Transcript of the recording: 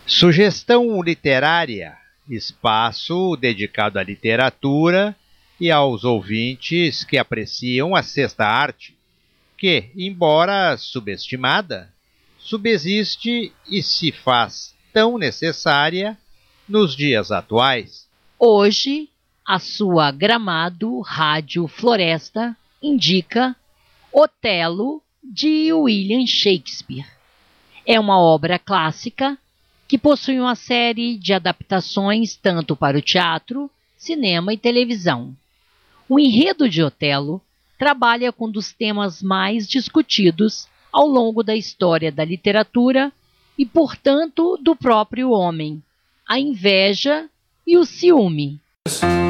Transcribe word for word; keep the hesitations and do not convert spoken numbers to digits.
Sugestão literária, espaço dedicado à literatura e aos ouvintes que apreciam a sexta arte, que, embora subestimada, subsiste e se faz tão necessária nos dias atuais. Hoje, a sua Gramado Rádio Floresta indica Otelo, de William Shakespeare. É uma obra clássica que possui uma série de adaptações tanto para o teatro, cinema e televisão. O enredo de Otelo trabalha com um dos temas mais discutidos ao longo da história da literatura e, portanto, do próprio homem, a inveja e o ciúme.